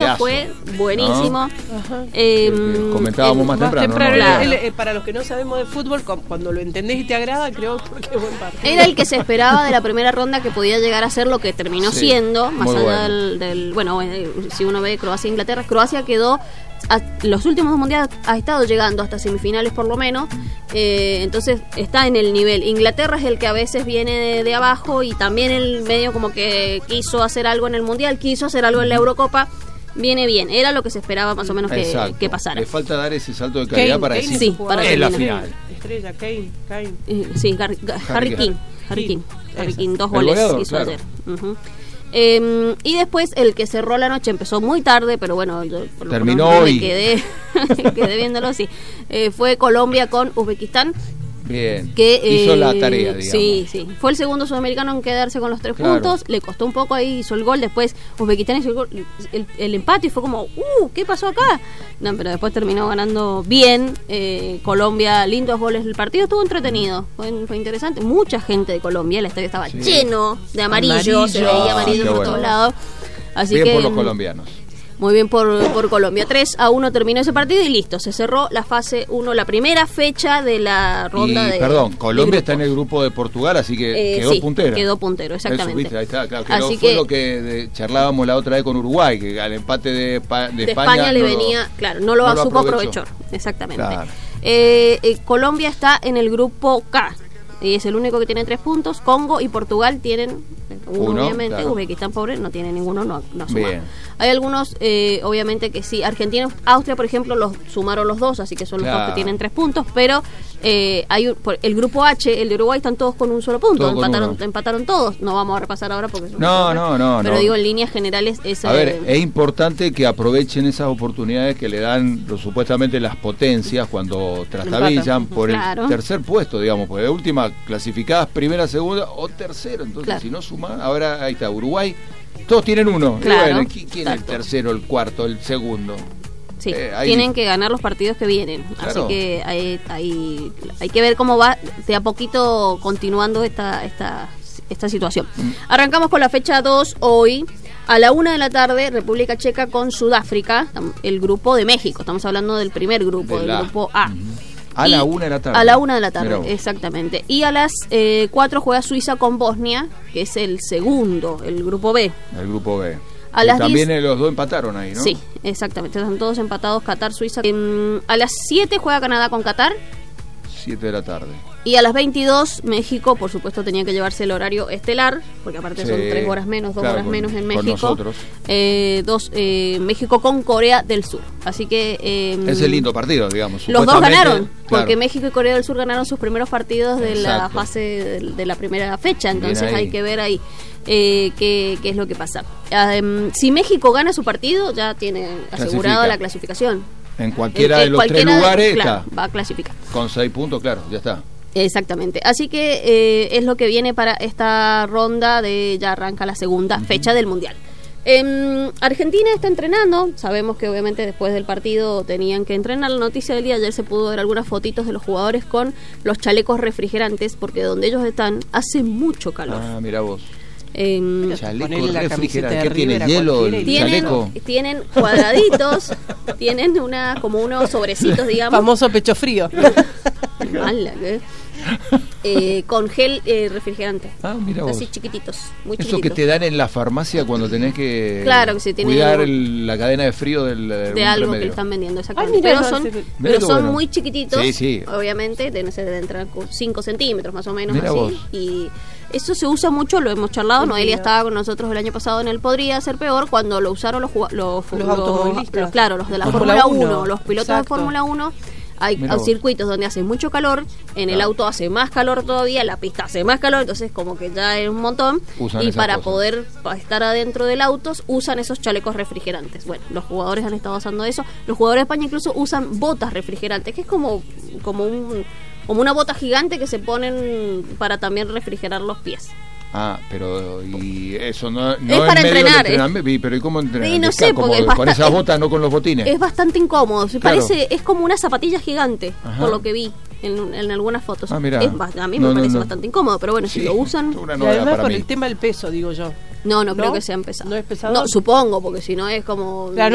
partidazo, fue buenísimo. ¿no? Comentábamos más temprano. Claro. Para los que no sabemos de fútbol, cuando lo entendés y te agrada, creo que es buen partido. Era el que se esperaba de la primera ronda, que podía llegar a ser lo que terminó siendo, más allá del si uno ve Croacia e Inglaterra. Croacia quedó, los últimos dos mundiales ha estado llegando hasta semifinales por lo menos, entonces está en el nivel. Inglaterra es el que a veces viene de abajo, y también el medio como que quiso hacer algo en el mundial, quiso hacer algo en la Eurocopa. Viene bien, era lo que se esperaba más o menos que pasara. Le falta dar ese salto de calidad para decir, sí, para es la final. Estrella, Kane. Sí, Harry Kane, 2 goles goleador, hizo claro. ayer. Y después el que cerró la noche, empezó muy tarde, pero bueno, yo por terminó lo hoy. me quedé viéndolo, sí. Fue Colombia con Uzbekistán. Bien, que hizo la tarea, digamos. Sí. Fue el segundo sudamericano en quedarse con los 3 puntos. Le costó un poco, ahí hizo el gol. Después Uzbekistán hizo el empate y fue como, ¿qué pasó acá? No, pero después terminó ganando bien. Colombia, lindos goles. El partido estuvo entretenido, fue interesante. Mucha gente de Colombia, el estadio estaba lleno de amarillo. Se veía amarillo por todos lados. Así bien que, por los colombianos. Muy bien por Colombia. 3-1 terminó ese partido y listo, se cerró la fase 1, la primera fecha de la ronda Colombia está en el grupo de Portugal, así que quedó puntero. Quedó puntero, exactamente. Eso, ahí está, claro, así fue lo que charlábamos la otra vez con Uruguay, que al empate de España le venía, no lo supo aprovechar. Exactamente. Claro. Colombia está en el grupo K. Y es el único que tiene 3 puntos. Congo y Portugal tienen uno, obviamente. Claro. Uzbekistán, pobre, no tiene ninguno, no suma. Hay algunos, obviamente que sí. Argentina, Austria, por ejemplo, los sumaron los 2, así que son los 2 que tienen 3 puntos. Pero hay el grupo H, el de Uruguay, están todos con un solo punto. Empataron todos. No vamos a repasar ahora porque no. Pero digo, en líneas generales a ver, es importante que aprovechen esas oportunidades que le dan supuestamente las potencias cuando trastabillan por el tercer puesto, digamos, porque de última clasificadas primera, segunda o tercero. Entonces, si no suman, ahora ahí está Uruguay. Todos tienen uno. Claro, ¿quién es el tercero, el cuarto, el segundo? Sí, tienen que ganar los partidos que vienen. Claro. Así que hay que ver cómo va de a poquito continuando esta situación. Arrancamos con la fecha 2 hoy. A la 1 de la tarde, República Checa con Sudáfrica, el grupo de México. Estamos hablando del primer grupo, del grupo A. A la 1 de la tarde. A la 1 de la tarde, exactamente. Y a las 4 juega Suiza con Bosnia, que es el segundo, el grupo B. El grupo B. A las también los dos empataron ahí, ¿no? Sí, exactamente. Están todos empatados, Qatar, Suiza. A las 7 juega Canadá con Qatar. 7 de la tarde. Y a las 22, México, por supuesto, tenía que llevarse el horario estelar, porque aparte son 3 horas menos, 2 horas menos en México. Nosotros. México con Corea del Sur. Así que... es el lindo partido, digamos. Los dos ganaron, porque México y Corea del Sur ganaron sus primeros partidos de la fase de la primera fecha. Entonces hay que ver ahí qué es lo que pasa. Si México gana su partido, ya tiene asegurada la clasificación. En cualquiera de los 3 lugares va a clasificar. Con 6 puntos, claro, ya está. Exactamente. Así que es lo que viene para esta ronda ya arranca la segunda fecha del Mundial. Argentina está entrenando. Sabemos que obviamente después del partido tenían que entrenar. La noticia del día ayer se pudo ver algunas fotitos de los jugadores con los chalecos refrigerantes, porque donde ellos están hace mucho calor. Mira vos. Chaleco refrigerante, ¿qué tiene? ¿Hielo el chaleco? Tienen cuadraditos, tienen como unos sobrecitos, digamos. Famoso pecho frío. Mala, con gel refrigerante. Mira vos. Así chiquititos, muy Eso chiquititos. que te dan en la farmacia cuando tenés que cuidar la cadena de frío de algo que están vendiendo, exactamente. Pero son muy chiquititos. Sí. Obviamente, deben entrar con 5 centímetros más o menos. Mira así. Vos. Y eso se usa mucho, lo hemos charlado. Noelia estaba con nosotros el año pasado en el Podría Ser Peor, cuando lo usaron los automovilistas. Los de la Fórmula 1, los pilotos de Fórmula 1. Hay circuitos donde hace mucho calor, en el auto hace más calor todavía, la pista hace más calor, entonces como que ya es un montón. Y para poder estar adentro del auto usan esos chalecos refrigerantes. Bueno, los jugadores han estado usando eso. Los jugadores de España incluso usan botas refrigerantes, que es como una bota gigante que se ponen para también refrigerar los pies. Pero y eso no es para entrenar. Pero ¿y cómo entrenar? Y no sé, porque con esas botas, no con los botines. Es bastante incómodo. Es como una zapatilla gigante, por lo que vi en algunas fotos. A mí me parece bastante incómodo, pero bueno, si lo usan. Y además por el tema del peso, digo yo. No creo que sea pesado. ¿No es pesado? No, supongo, porque si no es como... Claro,